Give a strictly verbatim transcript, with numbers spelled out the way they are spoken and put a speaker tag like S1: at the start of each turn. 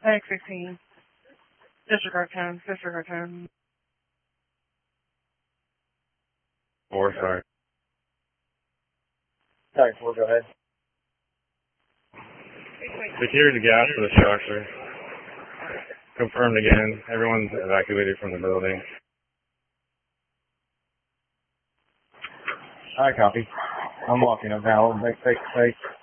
S1: X sixteen. Disregard ten. Disregard ten.
S2: Four, sorry.
S3: Sorry, four, go ahead.
S2: Secure the gas for the structure. Confirmed again. Everyone's evacuated from the building.
S3: Alright, copy. I'm walking up now. Make face to face.